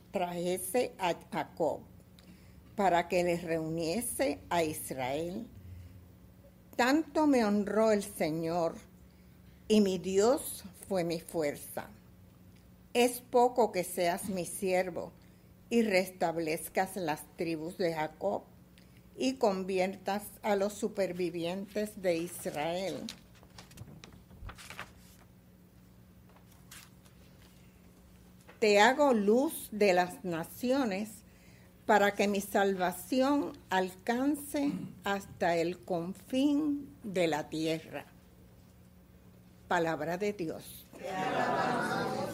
trajese a Jacob, para que les reuniese a Israel. Tanto me honró el Señor, y mi Dios fue mi fuerza. Es poco que seas mi siervo, y restablezcas las tribus de Jacob, y conviertas a los supervivientes de Israel. Te hago luz de las naciones, para que mi salvación alcance hasta el confín de la tierra. Palabra de Dios. Te alabamos.